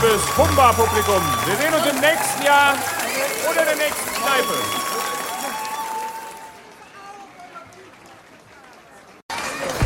liebes Humba-Publikum. Wir sehen uns im nächsten Jahr oder in der nächsten Kneipe.